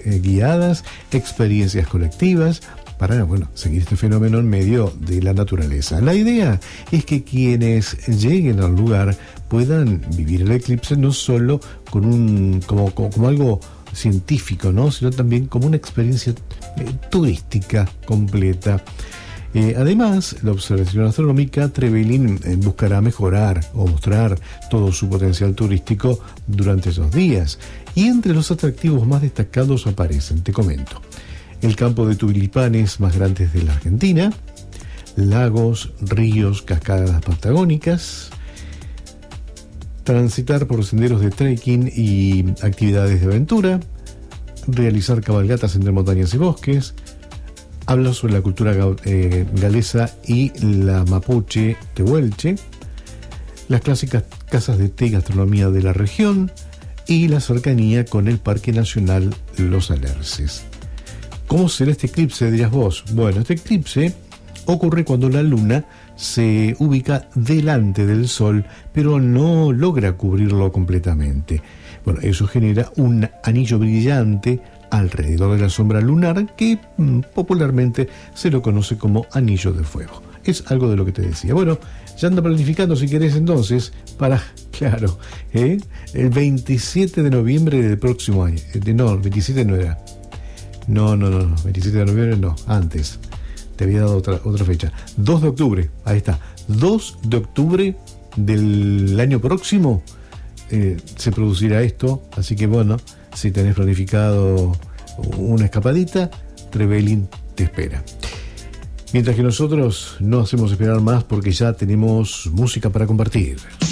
guiadas, experiencias colectivas, para, seguir este fenómeno en medio de la naturaleza. La idea es que quienes lleguen al lugar puedan vivir el eclipse no solo como algo científico, ¿no?, sino también como una experiencia turística completa. Además, la observación astronómica Trevelin buscará mejorar o mostrar todo su potencial turístico durante esos días. Y entre los atractivos más destacados aparecen, te comento, el campo de tulipanes más grande de la Argentina, lagos, ríos, cascadas patagónicas, transitar por senderos de trekking y actividades de aventura, realizar cabalgatas entre montañas y bosques. Habla sobre la cultura galesa y la mapuche tehuelche, las clásicas casas de té y gastronomía de la región y la cercanía con el Parque Nacional Los Alerces. ¿Cómo será este eclipse, dirías vos? Bueno, este eclipse ocurre cuando la luna se ubica delante del sol, pero no logra cubrirlo completamente. Bueno, eso genera un anillo brillante alrededor de la sombra lunar que popularmente se lo conoce como anillo de fuego. Es algo de lo que te decía. Bueno, ya anda planificando si querés entonces para, el 27 de noviembre del próximo año. No, el 27 no era. No, 27 de noviembre no, antes. Te había dado otra fecha. 2 de octubre, ahí está. 2 de octubre del año próximo se producirá esto. Así que si tenés planificado una escapadita, Trevelin te espera. Mientras que nosotros no hacemos esperar más porque ya tenemos música para compartir.